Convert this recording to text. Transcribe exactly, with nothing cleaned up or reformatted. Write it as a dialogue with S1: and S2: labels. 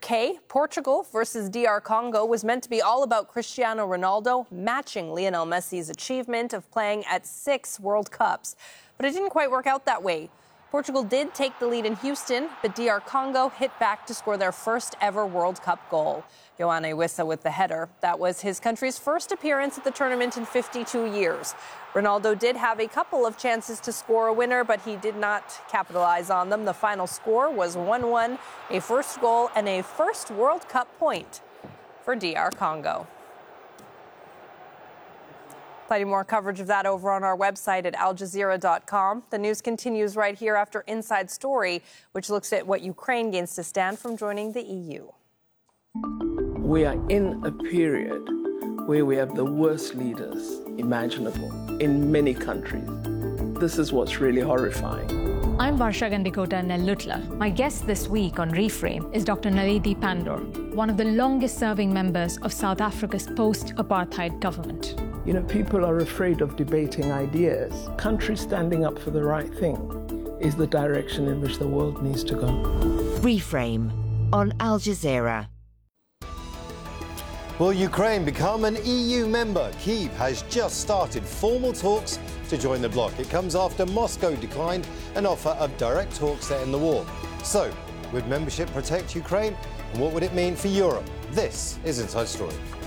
S1: K, Portugal versus D R Congo was meant to be all about Cristiano Ronaldo matching Lionel Messi's achievement of playing at six World Cups. But it didn't quite work out that way. Portugal did take the lead in Houston, but D R Congo hit back to score their first ever World Cup goal. Yoane Wissa with the header. That was his country's first appearance at the tournament in fifty-two years. Ronaldo did have a couple of chances to score a winner, but he did not capitalize on them. The final score was one one, a first goal and a first World Cup point for D R Congo. Plenty more coverage of that over on our website at al jazeera dot com. The news continues right here after Inside Story, which looks at what Ukraine gains to stand from joining the E U.
S2: We are in a period where we have the worst leaders imaginable in many countries. This is what's really horrifying.
S3: I'm Varsha Gandikota Nellutla. My guest this week on Reframe is Doctor Naledi Pandor, one of the longest-serving members of South Africa's post-apartheid government.
S2: You know, people are afraid of debating ideas. Countries standing up for the right thing is the direction in which the world needs to go.
S4: Reframe on Al Jazeera.
S5: Will Ukraine become an E U member? Kyiv has just started formal talks to join the bloc. It comes after Moscow declined an offer of direct talks to end the war. So, would membership protect Ukraine? And what would it mean for Europe? This is Inside Story.